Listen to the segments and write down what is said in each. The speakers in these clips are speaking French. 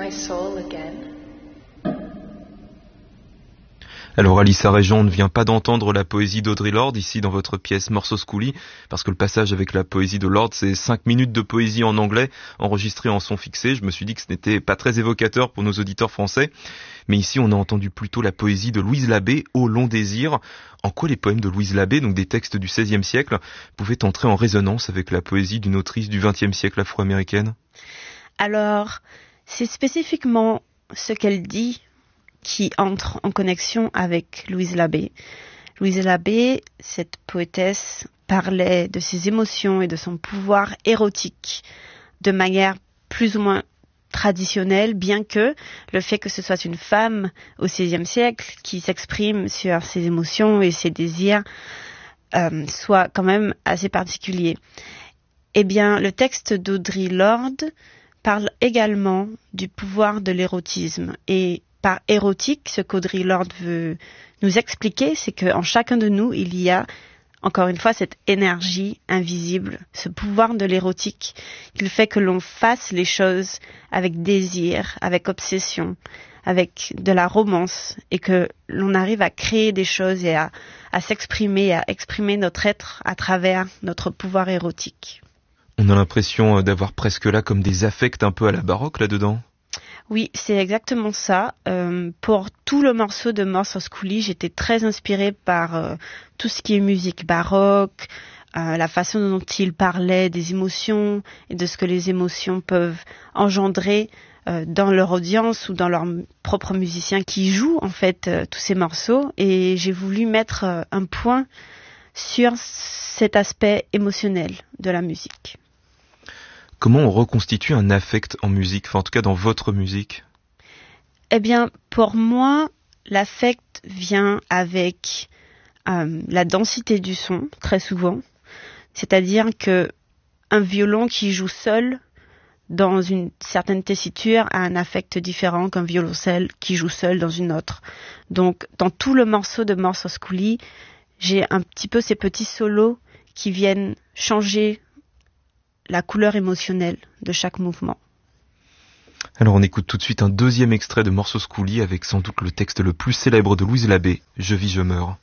my soul again. Alors Alissa Régent, on ne vient pas d'entendre la poésie d'Audre Lorde ici dans votre pièce Morceau Schooley, parce que le passage avec la poésie de Lorde, c'est 5 minutes de poésie en anglais, enregistrée en son fixé. Je me suis dit que ce n'était pas très évocateur pour nos auditeurs français. Mais ici, on a entendu plutôt la poésie de Louise Labbé, Ô long désir. En quoi les poèmes de Louise Labbé, donc des textes du XVIe siècle, pouvaient entrer en résonance avec la poésie d'une autrice du XXe siècle afro-américaine ? Alors, c'est spécifiquement ce qu'elle dit qui entre en connexion avec Louise Labbé. Louise Labbé, cette poétesse, parlait de ses émotions et de son pouvoir érotique de manière plus ou moins traditionnelle, bien que le fait que ce soit une femme au XVIe siècle qui s'exprime sur ses émotions et ses désirs soit quand même assez particulier. Eh bien, le texte d'Audre Lorde parle également du pouvoir de l'érotisme. Et par érotique, ce qu'Audre Lorde veut nous expliquer, c'est qu'en chacun de nous, il y a, encore une fois, cette énergie invisible, ce pouvoir de l'érotique, qui fait que l'on fasse les choses avec désir, avec obsession, avec de la romance, et que l'on arrive à créer des choses et à s'exprimer, à exprimer notre être à travers notre pouvoir érotique. On a l'impression d'avoir presque là comme des affects un peu à la baroque là-dedans. Oui, c'est exactement ça. Pour tout le morceau de Morceau Schooley, j'étais très inspirée par tout ce qui est musique baroque, la façon dont il parlait des émotions et de ce que les émotions peuvent engendrer dans leur audience ou dans leurs propres musiciens qui jouent en fait tous ces morceaux. Et j'ai voulu mettre un point sur cet aspect émotionnel de la musique. Comment on reconstitue un affect en musique, enfin en tout cas dans votre musique ? Eh bien, pour moi, l'affect vient avec la densité du son, très souvent. C'est-à-dire que un violon qui joue seul dans une certaine tessiture a un affect différent qu'un violoncelle qui joue seul dans une autre. Donc, dans tout le morceau de Morceau Schooley, j'ai un petit peu ces petits solos qui viennent changer la couleur émotionnelle de chaque mouvement. Alors on écoute tout de suite un deuxième extrait de Morceau Schooley avec sans doute le texte le plus célèbre de Louise Labbé, Je vis, je meurs.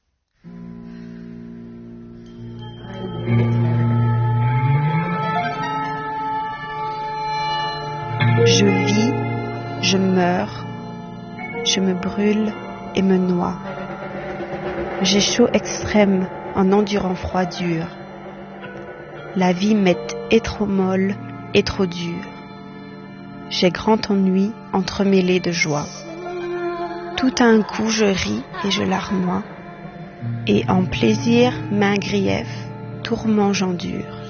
Je vis, je meurs, je me brûle et me noie. J'ai chaud extrême en endurant froid dur. La vie m'est et trop molle et trop dure. J'ai grand ennui entremêlé de joie. Tout à un coup je ris et je larmoie, et en plaisir maint grief, tourment j'endure.